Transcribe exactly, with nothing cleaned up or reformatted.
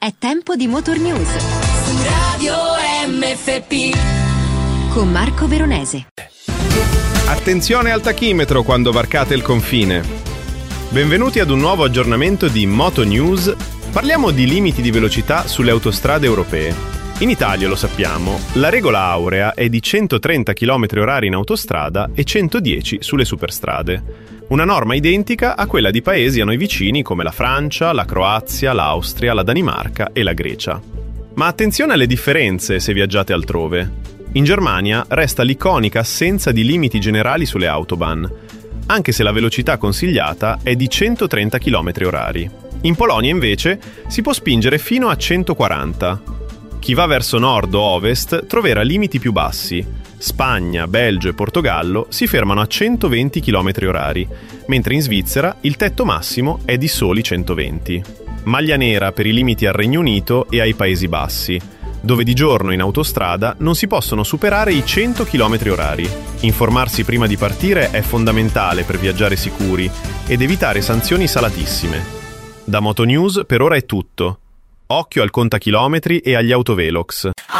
È tempo di Motor News. Su Radio M F P con Marco Veronese. Attenzione al tachimetro quando varcate il confine. Benvenuti ad un nuovo aggiornamento di Moto News. Parliamo di limiti di velocità sulle autostrade europee. In Italia, lo sappiamo, la regola aurea è di centotrenta chilometri orari in autostrada e centodieci sulle superstrade. Una norma identica a quella di paesi a noi vicini come la Francia, la Croazia, l'Austria, la Danimarca e la Grecia. Ma attenzione alle differenze se viaggiate altrove. In Germania resta l'iconica assenza di limiti generali sulle autobahn, anche se la velocità consigliata è di centotrenta chilometri orari. In Polonia, invece, si può spingere fino a centoquaranta. Chi va verso nord o ovest troverà limiti più bassi. Spagna, Belgio e Portogallo si fermano a centoventi chilometri orari, mentre in Svizzera il tetto massimo è di soli centoventi. Maglia nera per i limiti al Regno Unito e ai Paesi Bassi, dove di giorno in autostrada non si possono superare i cento chilometri orari. Informarsi prima di partire è fondamentale per viaggiare sicuri ed evitare sanzioni salatissime. Da Moto News per ora è tutto. Occhio al contachilometri e agli autovelox.